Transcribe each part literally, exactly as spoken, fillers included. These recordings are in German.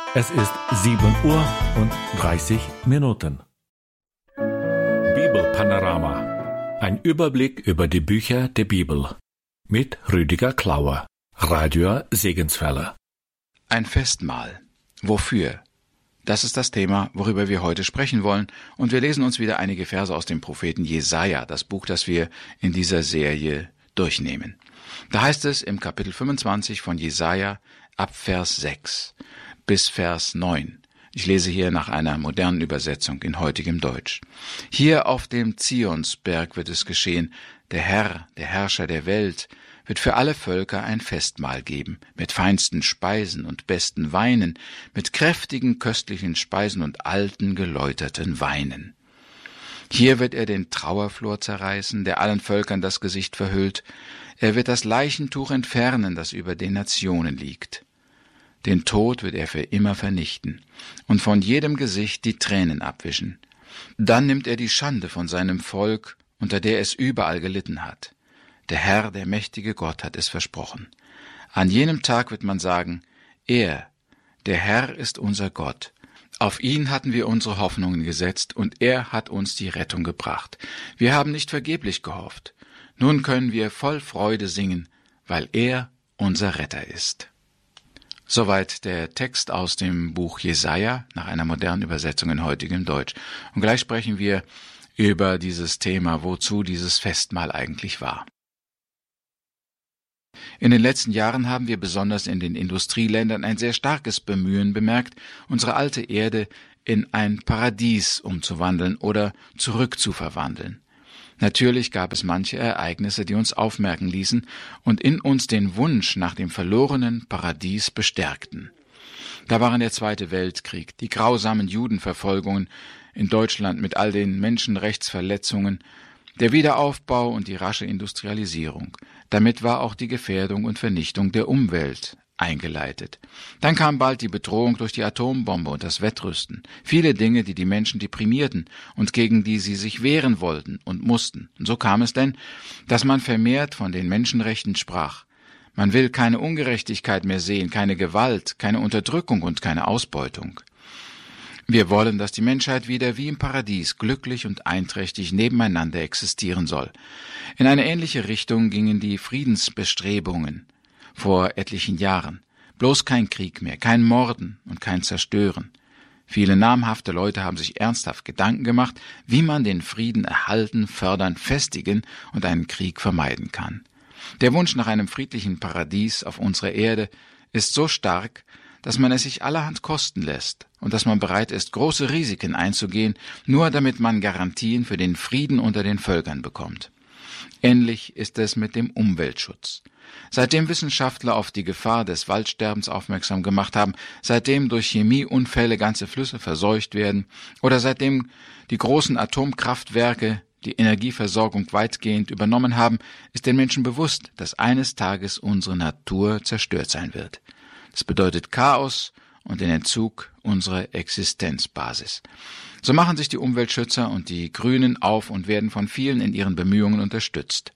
Es ist sieben Uhr und dreißig Minuten. Bibelpanorama. Ein Überblick über die Bücher der Bibel. Mit Rüdiger Klauer. Radio Segenswelle. Ein Festmahl. Wofür? Das ist das Thema, worüber wir heute sprechen wollen, und wir lesen uns wieder einige Verse aus dem Propheten Jesaja, das Buch, das wir in dieser Serie durchnehmen. Da heißt es im Kapitel fünfundzwanzig von Jesaja ab Vers sechs bis Vers neun. Ich lese hier nach einer modernen Übersetzung in heutigem Deutsch. Hier auf dem Zionsberg wird es geschehen, der Herr, der Herrscher der Welt, wird für alle Völker ein Festmahl geben, mit feinsten Speisen und besten Weinen, mit kräftigen, köstlichen Speisen und alten, geläuterten Weinen. Hier wird er den Trauerflor zerreißen, der allen Völkern das Gesicht verhüllt. Er wird das Leichentuch entfernen, das über den Nationen liegt. Den Tod wird er für immer vernichten und von jedem Gesicht die Tränen abwischen. Dann nimmt er die Schande von seinem Volk, unter der es überall gelitten hat. Der Herr, der mächtige Gott, hat es versprochen. An jenem Tag wird man sagen, er, der Herr ist unser Gott. Auf ihn hatten wir unsere Hoffnungen gesetzt, und er hat uns die Rettung gebracht. Wir haben nicht vergeblich gehofft. Nun können wir voll Freude singen, weil er unser Retter ist. Soweit der Text aus dem Buch Jesaja nach einer modernen Übersetzung in heutigem Deutsch. Und gleich sprechen wir über dieses Thema, wozu dieses Festmahl eigentlich war. In den letzten Jahren haben wir besonders in den Industrieländern ein sehr starkes Bemühen bemerkt, unsere alte Erde in ein Paradies umzuwandeln oder zurückzuverwandeln. Natürlich gab es manche Ereignisse, die uns aufmerken ließen und in uns den Wunsch nach dem verlorenen Paradies bestärkten. Da waren der Zweite Weltkrieg, die grausamen Judenverfolgungen in Deutschland mit all den Menschenrechtsverletzungen, der Wiederaufbau und die rasche Industrialisierung. Damit war auch die Gefährdung und Vernichtung der Umwelt eingeleitet. Dann kam bald die Bedrohung durch die Atombombe und das Wettrüsten. Viele Dinge, die die Menschen deprimierten und gegen die sie sich wehren wollten und mussten. Und so kam es denn, dass man vermehrt von den Menschenrechten sprach. Man will keine Ungerechtigkeit mehr sehen, keine Gewalt, keine Unterdrückung und keine Ausbeutung. Wir wollen, dass die Menschheit wieder wie im Paradies glücklich und einträchtig nebeneinander existieren soll. In eine ähnliche Richtung gingen die Friedensbestrebungen vor etlichen Jahren. Bloß kein Krieg mehr, kein Morden und kein Zerstören. Viele namhafte Leute haben sich ernsthaft Gedanken gemacht, wie man den Frieden erhalten, fördern, festigen und einen Krieg vermeiden kann. Der Wunsch nach einem friedlichen Paradies auf unserer Erde ist so stark, dass man es sich allerhand kosten lässt und dass man bereit ist, große Risiken einzugehen, nur damit man Garantien für den Frieden unter den Völkern bekommt. Ähnlich ist es mit dem Umweltschutz. Seitdem Wissenschaftler auf die Gefahr des Waldsterbens aufmerksam gemacht haben, seitdem durch Chemieunfälle ganze Flüsse verseucht werden oder seitdem die großen Atomkraftwerke die Energieversorgung weitgehend übernommen haben, ist den Menschen bewusst, dass eines Tages unsere Natur zerstört sein wird. Das bedeutet Chaos und den Entzug unserer Existenzbasis. So machen sich die Umweltschützer und die Grünen auf und werden von vielen in ihren Bemühungen unterstützt.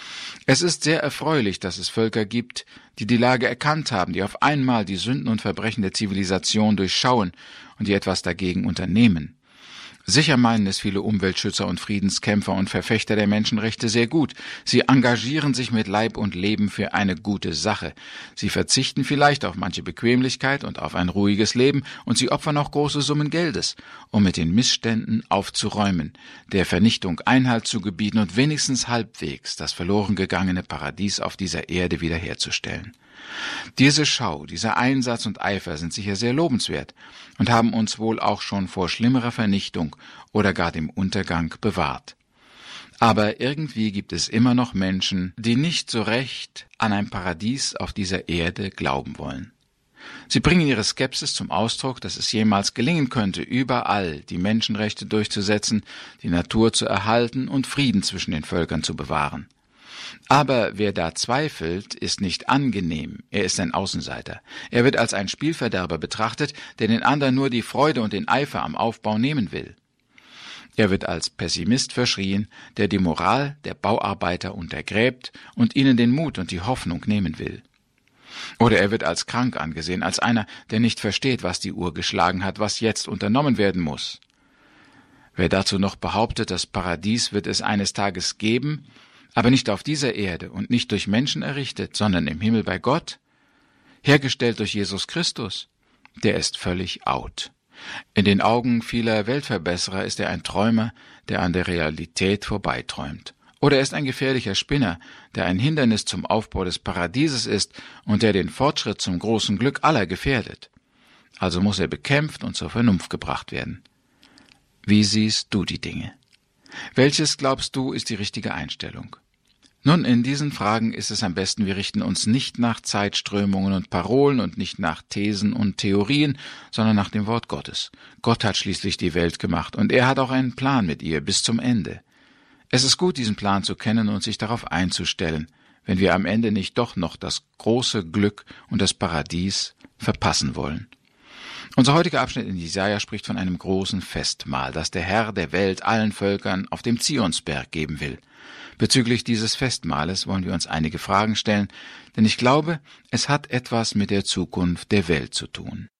Es ist sehr erfreulich, dass es Völker gibt, die die Lage erkannt haben, die auf einmal die Sünden und Verbrechen der Zivilisation durchschauen und die etwas dagegen unternehmen. Sicher meinen es viele Umweltschützer und Friedenskämpfer und Verfechter der Menschenrechte sehr gut. Sie engagieren sich mit Leib und Leben für eine gute Sache. Sie verzichten vielleicht auf manche Bequemlichkeit und auf ein ruhiges Leben, und sie opfern auch große Summen Geldes, um mit den Missständen aufzuräumen, der Vernichtung Einhalt zu gebieten und wenigstens halbwegs das verloren gegangene Paradies auf dieser Erde wiederherzustellen. Diese Schau, dieser Einsatz und Eifer sind sicher sehr lobenswert und haben uns wohl auch schon vor schlimmerer Vernichtung oder gar dem Untergang bewahrt. Aber irgendwie gibt es immer noch Menschen, die nicht so recht an ein Paradies auf dieser Erde glauben wollen. Sie bringen ihre Skepsis zum Ausdruck, dass es jemals gelingen könnte, überall die Menschenrechte durchzusetzen, die Natur zu erhalten und Frieden zwischen den Völkern zu bewahren. Aber wer da zweifelt, ist nicht angenehm, er ist ein Außenseiter. Er wird als ein Spielverderber betrachtet, der den anderen nur die Freude und den Eifer am Aufbau nehmen will. Er wird als Pessimist verschrien, der die Moral der Bauarbeiter untergräbt und ihnen den Mut und die Hoffnung nehmen will. Oder er wird als krank angesehen, als einer, der nicht versteht, was die Uhr geschlagen hat, was jetzt unternommen werden muss. Wer dazu noch behauptet, das Paradies wird es eines Tages geben, aber nicht auf dieser Erde und nicht durch Menschen errichtet, sondern im Himmel bei Gott, hergestellt durch Jesus Christus, der ist völlig out. In den Augen vieler Weltverbesserer ist er ein Träumer, der an der Realität vorbeiträumt. Oder er ist ein gefährlicher Spinner, der ein Hindernis zum Aufbau des Paradieses ist und der den Fortschritt zum großen Glück aller gefährdet. Also muss er bekämpft und zur Vernunft gebracht werden. Wie siehst du die Dinge? Welches, glaubst du, ist die richtige Einstellung? Nun, in diesen Fragen ist es am besten, wir richten uns nicht nach Zeitströmungen und Parolen und nicht nach Thesen und Theorien, sondern nach dem Wort Gottes. Gott hat schließlich die Welt gemacht und er hat auch einen Plan mit ihr bis zum Ende. Es ist gut, diesen Plan zu kennen und sich darauf einzustellen, wenn wir am Ende nicht doch noch das große Glück und das Paradies verpassen wollen. Unser heutiger Abschnitt in Jesaja spricht von einem großen Festmahl, das der Herr der Welt allen Völkern auf dem Zionsberg geben will. Bezüglich dieses Festmahles wollen wir uns einige Fragen stellen, denn ich glaube, es hat etwas mit der Zukunft der Welt zu tun.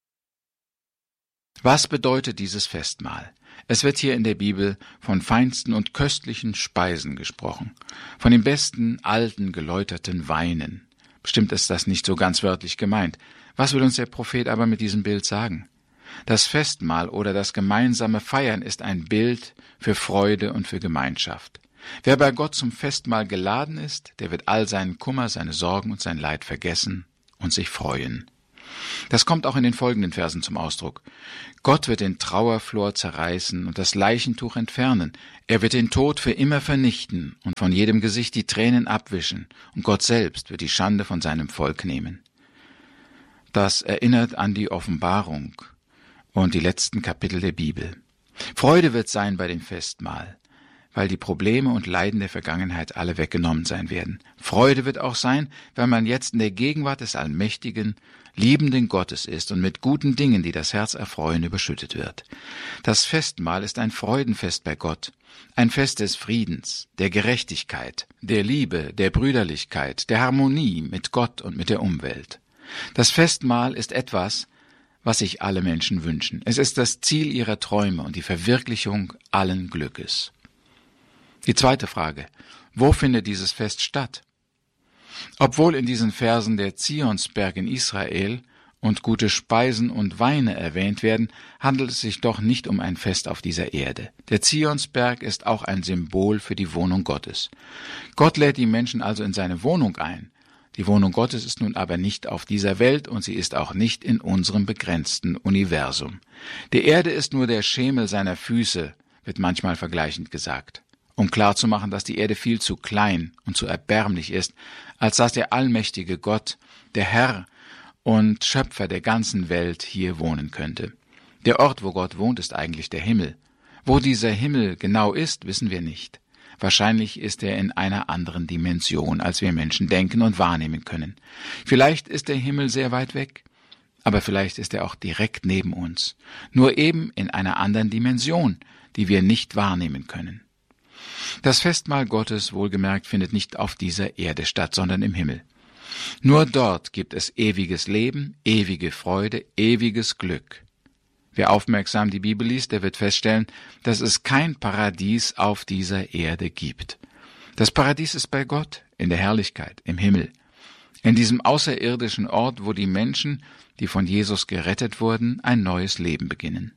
Was bedeutet dieses Festmahl? Es wird hier in der Bibel von feinsten und köstlichen Speisen gesprochen, von den besten, alten, geläuterten Weinen. Bestimmt ist das nicht so ganz wörtlich gemeint. Was will uns der Prophet aber mit diesem Bild sagen? Das Festmahl oder das gemeinsame Feiern ist ein Bild für Freude und für Gemeinschaft. Wer bei Gott zum Festmahl geladen ist, der wird all seinen Kummer, seine Sorgen und sein Leid vergessen und sich freuen. Das kommt auch in den folgenden Versen zum Ausdruck. Gott wird den Trauerflor zerreißen und das Leichentuch entfernen. Er wird den Tod für immer vernichten und von jedem Gesicht die Tränen abwischen. Und Gott selbst wird die Schande von seinem Volk nehmen. Das erinnert an die Offenbarung und die letzten Kapitel der Bibel. Freude wird sein bei dem Festmahl, weil die Probleme und Leiden der Vergangenheit alle weggenommen sein werden. Freude wird auch sein, weil man jetzt in der Gegenwart des allmächtigen, liebenden Gottes ist und mit guten Dingen, die das Herz erfreuen, überschüttet wird. Das Festmahl ist ein Freudenfest bei Gott, ein Fest des Friedens, der Gerechtigkeit, der Liebe, der Brüderlichkeit, der Harmonie mit Gott und mit der Umwelt. Das Festmahl ist etwas, was sich alle Menschen wünschen. Es ist das Ziel ihrer Träume und die Verwirklichung allen Glückes. Die zweite Frage: Wo findet dieses Fest statt? Obwohl in diesen Versen der Zionsberg in Israel und gute Speisen und Weine erwähnt werden, handelt es sich doch nicht um ein Fest auf dieser Erde. Der Zionsberg ist auch ein Symbol für die Wohnung Gottes. Gott lädt die Menschen also in seine Wohnung ein. Die Wohnung Gottes ist nun aber nicht auf dieser Welt und sie ist auch nicht in unserem begrenzten Universum. Die Erde ist nur der Schemel seiner Füße, wird manchmal vergleichend gesagt, um klarzumachen, dass die Erde viel zu klein und zu erbärmlich ist, als dass der allmächtige Gott, der Herr und Schöpfer der ganzen Welt hier wohnen könnte. Der Ort, wo Gott wohnt, ist eigentlich der Himmel. Wo dieser Himmel genau ist, wissen wir nicht. Wahrscheinlich ist er in einer anderen Dimension, als wir Menschen denken und wahrnehmen können. Vielleicht ist der Himmel sehr weit weg, aber vielleicht ist er auch direkt neben uns, nur eben in einer anderen Dimension, die wir nicht wahrnehmen können. Das Festmahl Gottes, wohlgemerkt, findet nicht auf dieser Erde statt, sondern im Himmel. Nur dort gibt es ewiges Leben, ewige Freude, ewiges Glück. Wer aufmerksam die Bibel liest, der wird feststellen, dass es kein Paradies auf dieser Erde gibt. Das Paradies ist bei Gott, in der Herrlichkeit, im Himmel, in diesem außerirdischen Ort, wo die Menschen, die von Jesus gerettet wurden, ein neues Leben beginnen.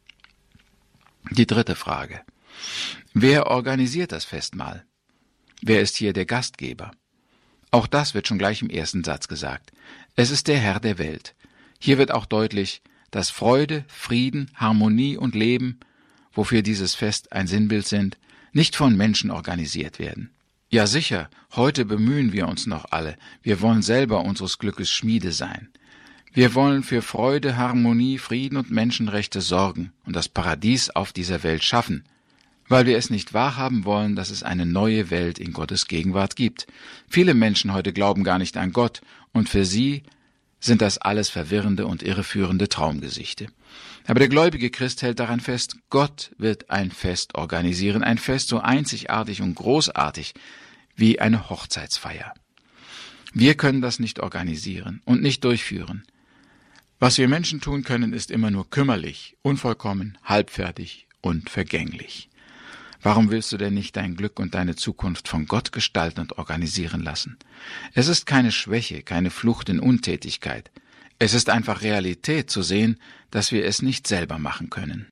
Die dritte Frage: Wer organisiert das Festmahl? Wer ist hier der Gastgeber? Auch das wird schon gleich im ersten Satz gesagt. Es ist der Herr der Welt. Hier wird auch deutlich, dass Freude, Frieden, Harmonie und Leben, wofür dieses Fest ein Sinnbild sind, nicht von Menschen organisiert werden. Ja sicher, heute bemühen wir uns noch alle. Wir wollen selber unseres Glückes Schmiede sein. Wir wollen für Freude, Harmonie, Frieden und Menschenrechte sorgen und das Paradies auf dieser Welt schaffen, weil wir es nicht wahrhaben wollen, dass es eine neue Welt in Gottes Gegenwart gibt. Viele Menschen heute glauben gar nicht an Gott, und für sie sind das alles verwirrende und irreführende Traumgesichte. Aber der gläubige Christ hält daran fest, Gott wird ein Fest organisieren, ein Fest so einzigartig und großartig wie eine Hochzeitsfeier. Wir können das nicht organisieren und nicht durchführen. Was wir Menschen tun können, ist immer nur kümmerlich, unvollkommen, halbfertig und vergänglich. Warum willst du denn nicht dein Glück und deine Zukunft von Gott gestalten und organisieren lassen? Es ist keine Schwäche, keine Flucht in Untätigkeit. Es ist einfach Realität zu sehen, dass wir es nicht selber machen können.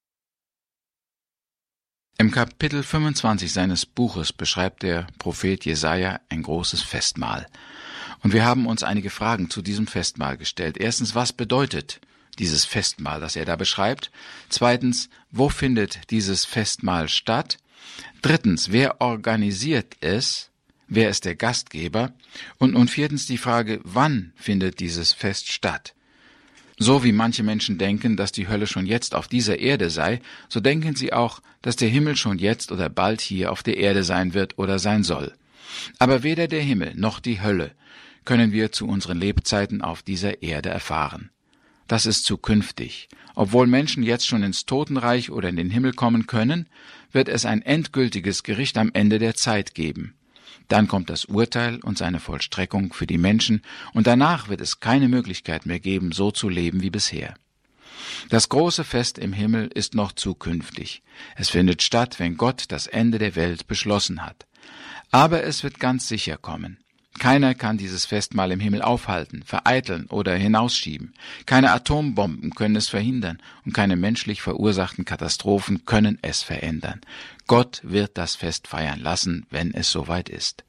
Im Kapitel fünfundzwanzig seines Buches beschreibt der Prophet Jesaja ein großes Festmahl. Und wir haben uns einige Fragen zu diesem Festmahl gestellt. Erstens, was bedeutet dieses Festmahl, das er da beschreibt? Zweitens, wo findet dieses Festmahl statt? Drittens, wer organisiert es? Wer ist der Gastgeber? Und nun viertens die Frage, wann findet dieses Fest statt? So wie manche Menschen denken, dass die Hölle schon jetzt auf dieser Erde sei, so denken sie auch, dass der Himmel schon jetzt oder bald hier auf der Erde sein wird oder sein soll. Aber weder der Himmel noch die Hölle können wir zu unseren Lebzeiten auf dieser Erde erfahren. Das ist zukünftig. Obwohl Menschen jetzt schon ins Totenreich oder in den Himmel kommen können, wird es ein endgültiges Gericht am Ende der Zeit geben. Dann kommt das Urteil und seine Vollstreckung für die Menschen, und danach wird es keine Möglichkeit mehr geben, so zu leben wie bisher. Das große Fest im Himmel ist noch zukünftig. Es findet statt, wenn Gott das Ende der Welt beschlossen hat. Aber es wird ganz sicher kommen. Keiner kann dieses Festmahl im Himmel aufhalten, vereiteln oder hinausschieben. Keine Atombomben können es verhindern und keine menschlich verursachten Katastrophen können es verändern. Gott wird das Fest feiern lassen, wenn es soweit ist.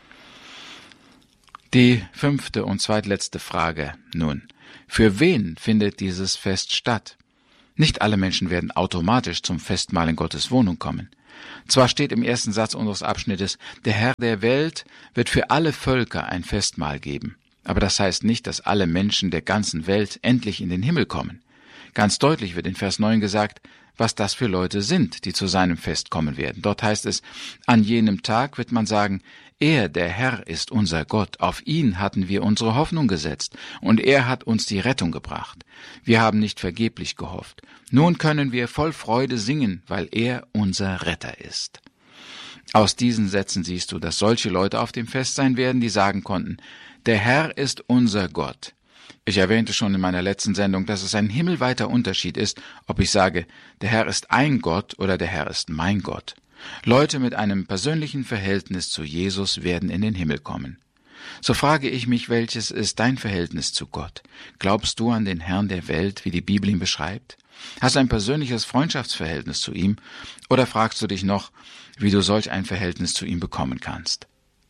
Die fünfte und zweitletzte Frage nun. Für wen findet dieses Fest statt? Nicht alle Menschen werden automatisch zum Festmahl in Gottes Wohnung kommen. Zwar steht im ersten Satz unseres Abschnittes, der Herr der Welt wird für alle Völker ein Festmahl geben. Aber das heißt nicht, dass alle Menschen der ganzen Welt endlich in den Himmel kommen. Ganz deutlich wird in Vers neun gesagt, was das für Leute sind, die zu seinem Fest kommen werden. Dort heißt es, an jenem Tag wird man sagen, er, der Herr, ist unser Gott, auf ihn hatten wir unsere Hoffnung gesetzt, und er hat uns die Rettung gebracht. Wir haben nicht vergeblich gehofft. Nun können wir voll Freude singen, weil er unser Retter ist. Aus diesen Sätzen siehst du, dass solche Leute auf dem Fest sein werden, die sagen konnten, der Herr ist unser Gott. Ich erwähnte schon in meiner letzten Sendung, dass es ein himmelweiter Unterschied ist, ob ich sage, der Herr ist ein Gott oder der Herr ist mein Gott. Leute mit einem persönlichen Verhältnis zu Jesus werden in den Himmel kommen. So frage ich mich, welches ist dein Verhältnis zu Gott? Glaubst du an den Herrn der Welt, wie die Bibel ihn beschreibt? Hast du ein persönliches Freundschaftsverhältnis zu ihm? Oder fragst du dich noch, wie du solch ein Verhältnis zu ihm bekommen kannst?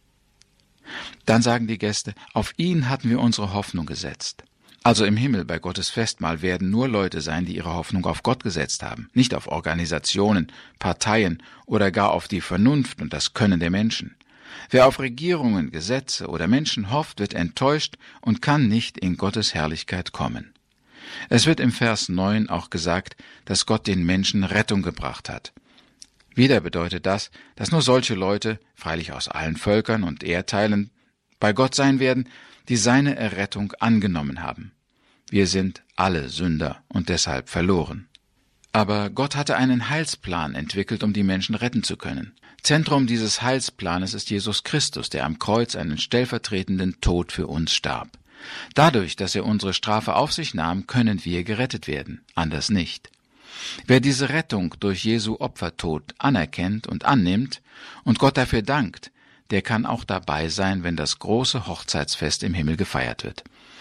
Dann sagen die Gäste, auf ihn hatten wir unsere Hoffnung gesetzt. Also im Himmel bei Gottes Festmahl werden nur Leute sein, die ihre Hoffnung auf Gott gesetzt haben, nicht auf Organisationen, Parteien oder gar auf die Vernunft und das Können der Menschen. Wer auf Regierungen, Gesetze oder Menschen hofft, wird enttäuscht und kann nicht in Gottes Herrlichkeit kommen. Es wird im Vers neun auch gesagt, dass Gott den Menschen Rettung gebracht hat. Wieder bedeutet das, dass nur solche Leute, freilich aus allen Völkern und Erdteilen, bei Gott sein werden, die seine Errettung angenommen haben. Wir sind alle Sünder und deshalb verloren. Aber Gott hatte einen Heilsplan entwickelt, um die Menschen retten zu können. Zentrum dieses Heilsplanes ist Jesus Christus, der am Kreuz einen stellvertretenden Tod für uns starb. Dadurch, dass er unsere Strafe auf sich nahm, können wir gerettet werden, anders nicht. Wer diese Rettung durch Jesu Opfertod anerkennt und annimmt und Gott dafür dankt, der kann auch dabei sein, wenn das große Hochzeitsfest im Himmel gefeiert wird.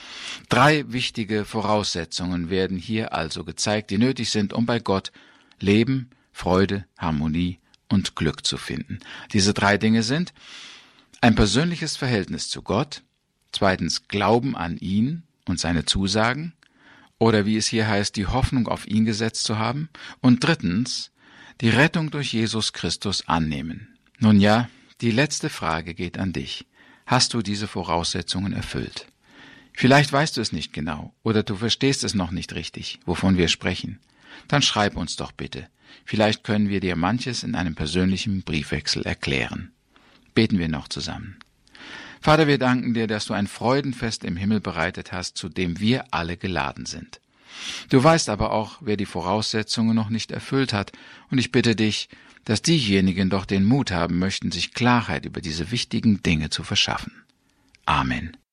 Drei wichtige Voraussetzungen werden hier also gezeigt, die nötig sind, um bei Gott Leben, Freude, Harmonie und Glück zu finden. Diese drei Dinge sind ein persönliches Verhältnis zu Gott, zweitens Glauben an ihn und seine Zusagen, oder wie es hier heißt, die Hoffnung auf ihn gesetzt zu haben, und drittens die Rettung durch Jesus Christus annehmen. Nun ja, die letzte Frage geht an dich. Hast du diese Voraussetzungen erfüllt? Vielleicht weißt du es nicht genau oder du verstehst es noch nicht richtig, wovon wir sprechen. Dann schreib uns doch bitte. Vielleicht können wir dir manches in einem persönlichen Briefwechsel erklären. Beten wir noch zusammen. Vater, wir danken dir, dass du ein Freudenfest im Himmel bereitet hast, zu dem wir alle geladen sind. Du weißt aber auch, wer die Voraussetzungen noch nicht erfüllt hat, und ich bitte dich, dass diejenigen doch den Mut haben möchten, sich Klarheit über diese wichtigen Dinge zu verschaffen. Amen.